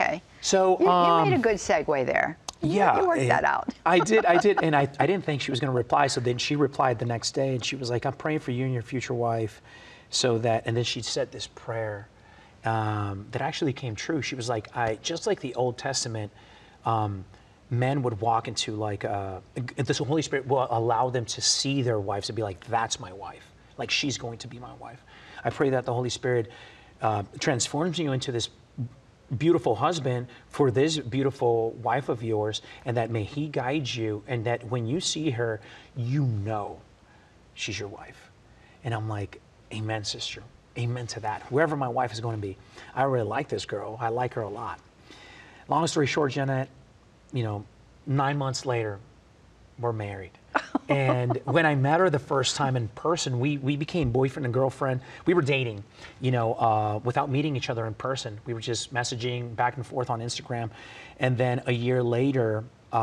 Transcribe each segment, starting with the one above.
Okay. So you made a good segue there. Yeah, you worked that out. I did, and I didn't think she was going to reply. So then she replied the next day, and she was like, "I'm praying for you and your future wife, so that." And then she said this prayer that actually came true. She was like, "I just like the Old Testament, men would walk into like this Holy Spirit will allow them to see their wives and be like, that's my wife, like she's going to be my wife. I pray that the Holy Spirit transforms you into this beautiful husband for this beautiful wife of yours, and that may he guide you, and that when you see her, you know she's your wife." And I'm like, amen, sister. Amen to that. Wherever my wife is going to be. I really like this girl. I like her a lot. Long story short, Jeanette, 9 months later, we're married. And when I met her the first time in person, we became boyfriend and girlfriend. We were dating, without meeting each other in person. We were just messaging back and forth on Instagram. And then a year later,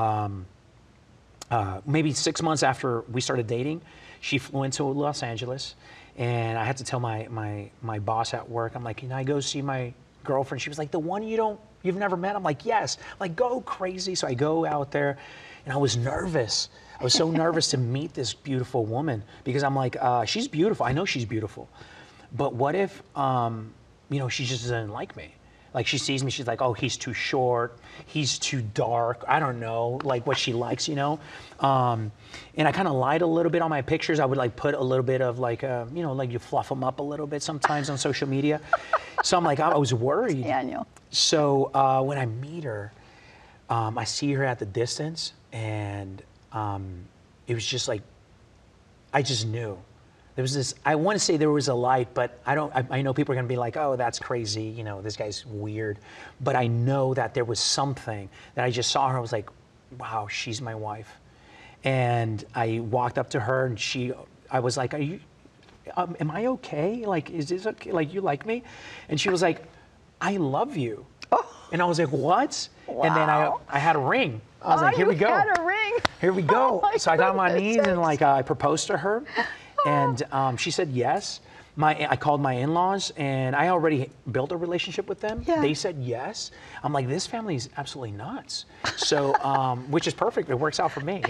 maybe 6 months after we started dating, she flew into Los Angeles. And I had to tell my boss at work, I'm like, can I go see my girlfriend? She was like, the one you've never met? I'm like, yes. I'm like, go crazy. So I go out there, and I was nervous. I was so nervous to meet this beautiful woman, because I'm like, she's beautiful. I know she's beautiful. But what if, she just doesn't like me? Like, she sees me, she's like, oh, he's too short, he's too dark. I don't know, like what she likes, And I kind of lied a little bit on my pictures. I would like put a little bit of like, like you fluff them up a little bit sometimes on social media. So I'm like, I was worried. Daniel. So when I meet her, I see her at the distance, and it was just like, I just knew. There was this, I want to say there was a light, but I know people are going to be like, oh, that's crazy, this guy's weird. But I know that there was something that I just saw her. I was like, wow, she's my wife. And I walked up to her, and I was like, am I okay? Like, is this okay? Like, you like me? And she was like, I love you. Oh. And I was like, what? Wow. And then I had a ring. I was like, here we go. You had a ring. Here we go. Oh, so I got on my knees, and like I proposed to her. And she said yes. I called my in-laws, and I already built a relationship with them. Yeah. They said yes. I'm like, this family is absolutely nuts. So, which is perfect. It works out for me,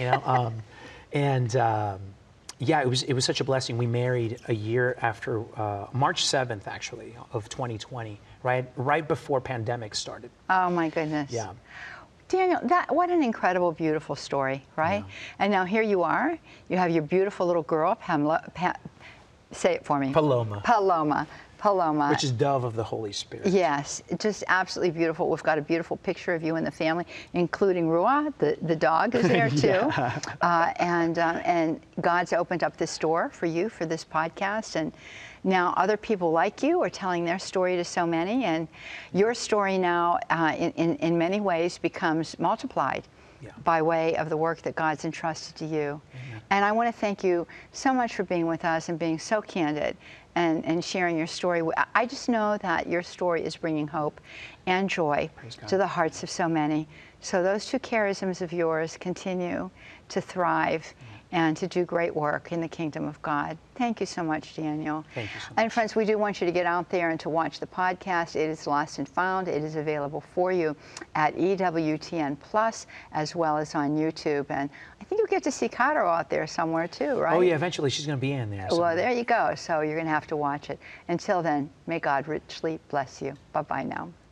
Yeah, it was such a blessing. We married a year after March 7th, actually, of 2020, right before pandemic started. Oh my goodness. Yeah. Daniel, what an incredible, beautiful story, right? Yeah. And now here you are. You have your beautiful little girl, Pamela. Say it for me. Paloma. Paloma. Paloma. Which is dove of the Holy Spirit. Yes, just absolutely beautiful. We've got a beautiful picture of you and the family, including Rua, the dog is there too. Yeah. And God's opened up this door for you for this podcast, and now other people like you are telling their story to so many, and your story now in many ways becomes multiplied. Yeah. By way of the work that God's entrusted to you. Amen. And I want to thank you so much for being with us and being so candid and sharing your story. I just know that your story is bringing hope and joy to the hearts of so many. So those two charisms of yours continue to thrive and to do great work in the kingdom of God. Thank you so much, Daniel. Thank you so much. And friends, we do want you to get out there and to watch the podcast. It is Lost and Found. It is available for you at EWTN Plus as well as on YouTube. And I think you'll get to see Caro out there somewhere too, right? Oh yeah, eventually she's going to be in there somewhere. Well, there you go. So you're going to have to watch it. Until then, may God richly bless you. Bye-bye now.